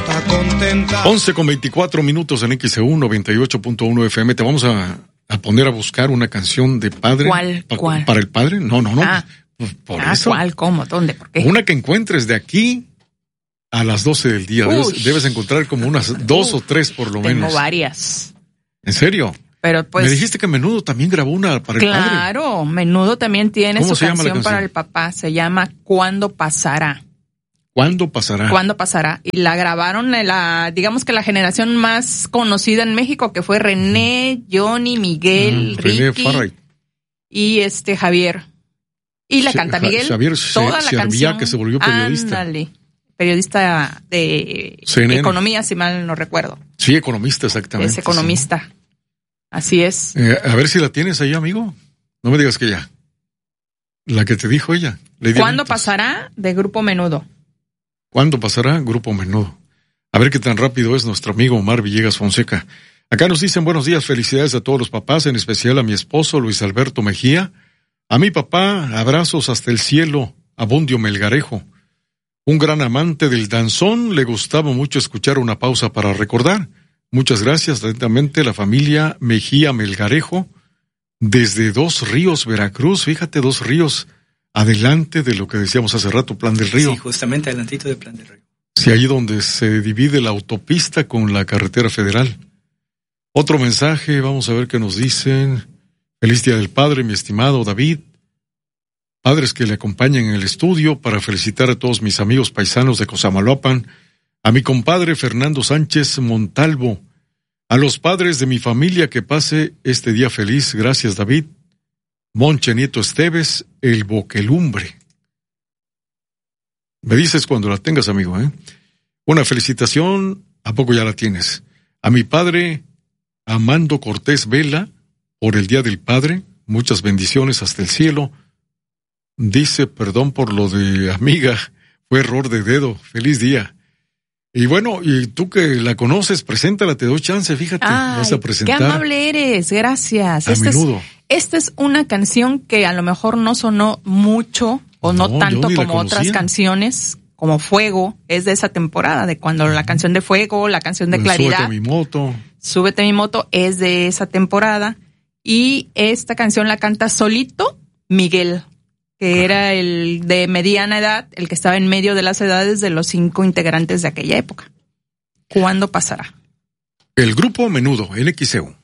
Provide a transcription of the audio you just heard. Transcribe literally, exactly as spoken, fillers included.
está contenta. once con veinticuatro minutos en X E U noventa y ocho punto uno F M. Te vamos a, a poner a buscar una canción de padre. ¿Cuál? Pa, ¿Cuál? ¿Para el padre? No, no, no. Ah, pues, por ah, eso. ¿Cuál? ¿Cómo? ¿Dónde? ¿Por qué? Una que encuentres de aquí a las doce del día. Debes, debes encontrar como unas dos Uy, o tres por lo tengo menos. Tengo varias. ¿En serio? Pero pues. Me dijiste que Menudo también grabó una para el claro, padre. Claro, Menudo también tiene su se canción, canción para el papá. Se llama ¿Cuándo pasará? ¿Cuándo pasará? ¿Cuándo pasará? Y la grabaron en la, digamos que la generación más conocida en México, que fue René, Johnny, Miguel, mm, Ricky René Farray. Y este Javier. Y la canta Miguel. Javier toda la canción que se volvió periodista. Ándale. Periodista de C N N. Economía, si mal no recuerdo. Sí, economista, exactamente. Es economista. Sí. Así es. Eh, a ver si la tienes ahí, amigo. No me digas que ya. La que te dijo ella. Lady ¿Cuándo Ventos. Pasará? De Grupo Menudo. ¿Cuándo pasará? Grupo Menudo. A ver qué tan rápido es nuestro amigo Omar Villegas Fonseca. Acá nos dicen buenos días, felicidades a todos los papás, en especial a mi esposo Luis Alberto Mejía. A mi papá, abrazos hasta el cielo, Abundio Melgarejo. Un gran amante del danzón, le gustaba mucho escuchar Una pausa para recordar. Muchas gracias, atentamente, la familia Mejía Melgarejo, desde Dos Ríos, Veracruz. Fíjate, Dos Ríos, adelante de lo que decíamos hace rato, Plan del Río. Sí, justamente adelantito de Plan del Río. Sí, ahí donde se divide la autopista con la carretera federal. Otro mensaje, vamos a ver qué nos dicen. Feliz Día del Padre, mi estimado David. Padres que le acompañan en el estudio, para felicitar a todos mis amigos paisanos de Cosamaloapan, a mi compadre Fernando Sánchez Montalvo, a los padres de mi familia, que pase este día feliz. Gracias, David. Monche Nieto Esteves, el Boquelumbre. Me dices cuando la tengas, amigo, ¿eh? Una felicitación, ¿a poco ya la tienes? A mi padre Amando Cortés Vela, por el Día del Padre, muchas bendiciones hasta el cielo. Dice, perdón por lo de amiga, fue error de dedo, feliz día. Y bueno, y tú que la conoces, preséntala, te doy chance, fíjate, Ay, vas a presentar. Qué amable eres, gracias. A esta menudo. Es, esta es una canción que a lo mejor no sonó mucho o no, no tanto como otras canciones, como Fuego, es de esa temporada, de cuando la canción de Fuego, la canción de Claridad. Súbete a mi moto. Súbete a mi moto es de esa temporada. Y esta canción la canta solito Miguel, que Ajá. era el de mediana edad, el que estaba en medio de las edades de los cinco integrantes de aquella época. ¿Cuándo pasará? El Grupo Menudo, en X E U.